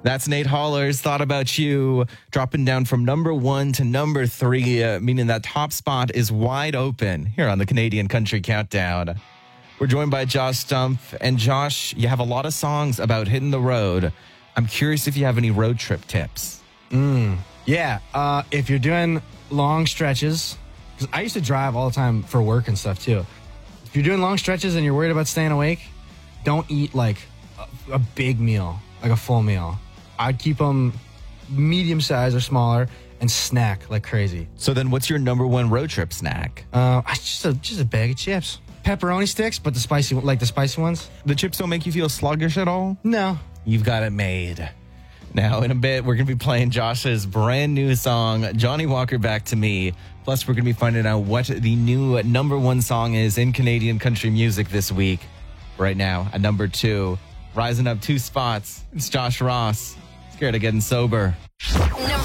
That's Nate Holler's Thought About You, dropping down from number 1 to number 3, meaning that top spot is wide open here on the Canadian Country Countdown. We're joined by Josh Stump. And Josh, you have a lot of songs about hitting the road. I'm curious if you have any road trip tips. Yeah, if you're doing long stretches, because I used to drive all the time for work and stuff too. If you're doing long stretches and you're worried about staying awake, don't eat like a big meal, like a full meal. I'd keep them medium size or smaller and snack like crazy. So then what's your number 1 road trip snack? Just a bag of chips. Pepperoni sticks, but the spicy ones. The chips don't make you feel sluggish at all? No. You've got it made. Now, in a bit, we're going to be playing Josh's brand new song, Johnny Walker Back to Me. Plus, we're going to be finding out what the new number 1 song is in Canadian country music this week. Right now, at number 2, rising up 2 spots, it's Josh Ross, Scared of Getting Sober. Number